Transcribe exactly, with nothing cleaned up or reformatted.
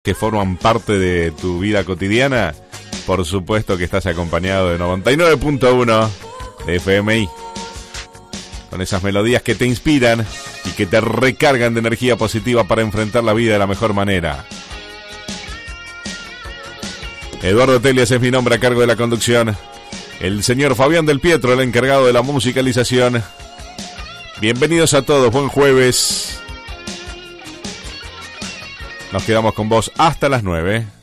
que forman parte de tu vida cotidiana, por supuesto que estás acompañado de noventa y nueve punto uno de F M I, con esas melodías que te inspiran y que te recargan de energía positiva para enfrentar la vida de la mejor manera. Eduardo Telias es mi nombre, a cargo de la conducción. El señor Fabián Del Pietro, el encargado de la musicalización. Bienvenidos a todos, buen jueves. Nos quedamos con vos hasta las nueve.